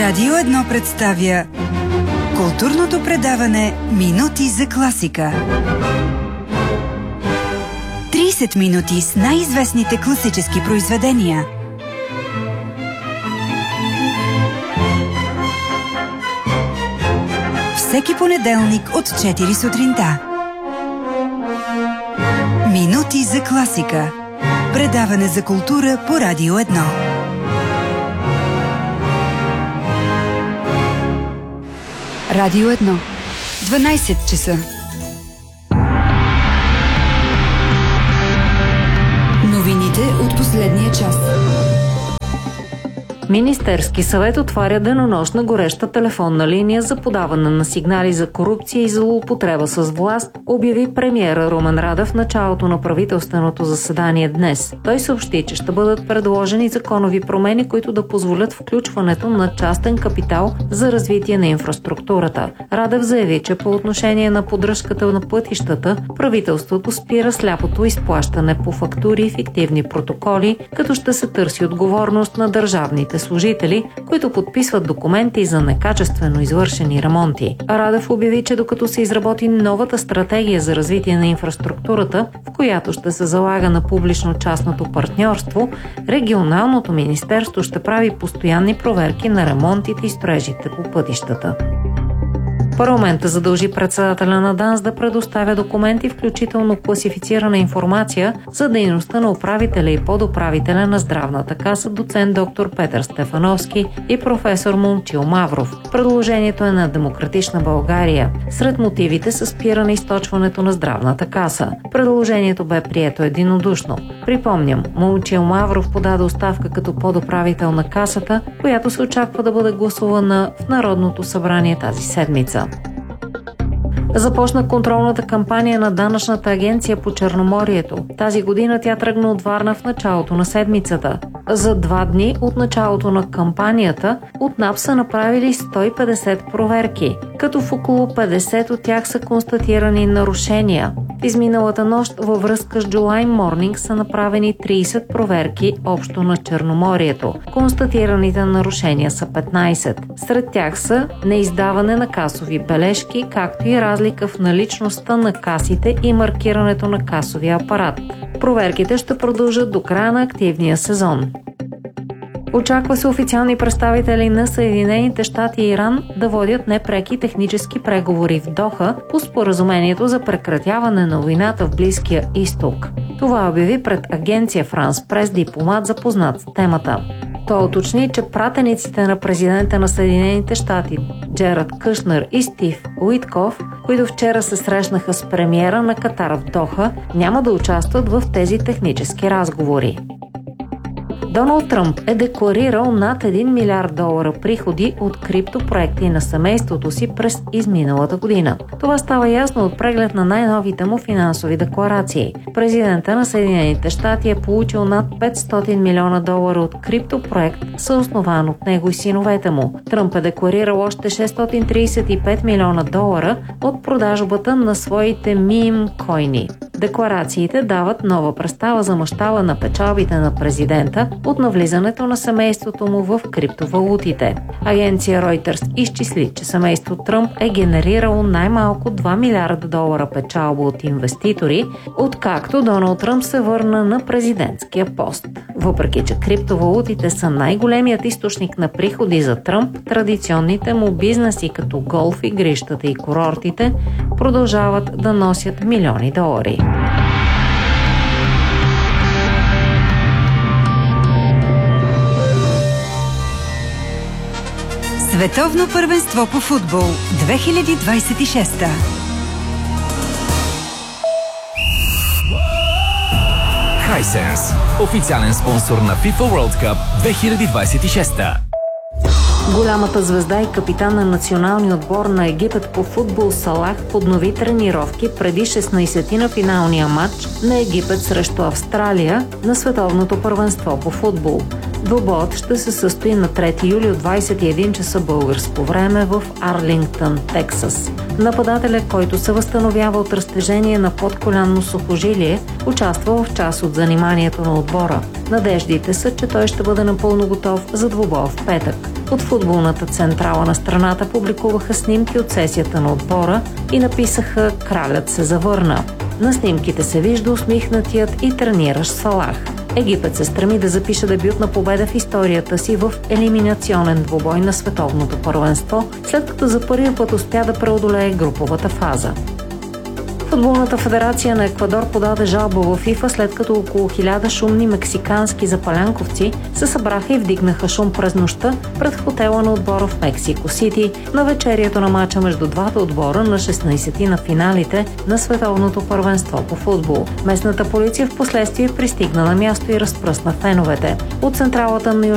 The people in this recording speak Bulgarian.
Радио 1 представя културното предаване Минути за класика. 30 минути с най-известните класически произведения. Всеки понеделник от 4 сутринта. Минути за класика. Предаване за култура по Радио 1. Радио 1. 12 часа. Новините от последния час. Министерски съвет отваря денонощна гореща телефонна линия за подаване на сигнали за корупция и злоупотреба с власт, обяви премиера Румен Радев в началото на правителственото заседание днес. Той съобщи, че ще бъдат предложени законови промени, които да позволят включването на частен капитал за развитие на инфраструктурата. Радев заяви, че по отношение на поддръжката на пътищата, правителството спира сляпото изплащане по фактури и фиктивни протоколи, като ще се търси отговорност на държавните служители, които подписват документи за некачествено извършени ремонти. Радев обяви, че докато се изработи новата стратегия за развитие на инфраструктурата, в която ще се залага на публично-частното партньорство, регионалното министерство ще прави постоянни проверки на ремонтите и строежите по пътищата. Парламентът задължи председателя на ДАНС да предоставя документи, включително класифицирана информация за дейността на управителя и подуправителя на Здравната каса, доцент доктор Петър Стефановски и професор Момчил Мавров. Предложението е на Демократична България. Сред мотивите са спиране източването на Здравната каса. Предложението бе прието единодушно. Припомням, Момчил Мавров подаде оставка като подуправител на касата, която се очаква да бъде гласувана в Народното събрание тази седмица. Започна контролната кампания на данъчната агенция по Черноморието. Тази година тя тръгна от Варна в началото на седмицата. За 2 дни от началото на кампанията от НАП са направили 150 проверки, като в около 50 от тях са констатирани нарушения. В изминалата нощ във връзка с July Morning са направени 30 проверки общо на Черноморието. Констатираните нарушения са 15. Сред тях са неиздаване на касови бележки, както и разлика в наличността на касите и маркирането на касовия апарат. Проверките ще продължат до края на активния сезон. Очаква се официални представители на Съединените щати и Иран да водят непреки технически преговори в Доха по споразумението за прекратяване на войната в Близкия изток. Това обяви пред агенция Франс Прес дипломат, запознат с темата. Той уточни, че пратениците на президента на Съединените щати Джерард Кушнер и Стив Уитков, които вчера се срещнаха с премиера на Катар в Доха, няма да участват в тези технически разговори. Доналд Тръмп е декларирал над $1 милиард приходи от криптопроекти на семейството си през изминалата година. Това става ясно от преглед на най-новите му финансови декларации. Президента на Съединените щати е получил над $500 милиона от криптопроект, съоснован от него и синовете му. Тръмп е декларирал още $635 милиона от продажбата на своите мим койни. Декларациите дават нова представа за мащаба на печалбите на президента от навлизането на семейството му в криптовалутите. Агенция Reuters изчисли, че семейство Тръмп е генерирало най-малко $2 милиарда печалба от инвеститори, откакто Доналд Тръмп се върна на президентския пост. Въпреки че криптовалутите са най-големият източник на приходи за Тръмп, традиционните му бизнеси като голф, игрищата и курортите продължават да носят милиони долари. Световно първенство по футбол 2026. Hisense, официален спонсор на FIFA World Cup 2026. Голямата звезда и капитан на националния отбор на Египет по футбол Салах поднови тренировки преди 16-ти на финалния матч на Египет срещу Австралия на световното първенство по футбол. Двубоят ще се състои на 3 юли от 21 часа българско време в Арлингтън, Тексас. Нападателят, който се възстановява от разтежение на подколянно сухожилие, участва в част от заниманието на отбора. Надеждите са, че той ще бъде напълно готов за двубоя в петък. От футболната централа на страната публикуваха снимки от сесията на отбора и написаха «Кралят се завърна». На снимките се вижда усмихнатият и трениращ Салах. Египет се стреми да запише дебютна победа в историята си в елиминационен двубой на световното първенство, след като за първи път успя да преодолее груповата фаза. Футболната федерация на Еквадор подаде жалба в ФИФА, след като около 1000 шумни мексикански запалянковци се събраха и вдигнаха шум през нощта пред хотела на отбора в Мексико Сити на вечерието на мача между двата отбора на 16 на финалите на световното първенство по футбол. Местната полиция в последствие пристигна на място и разпръсна феновете. От централата на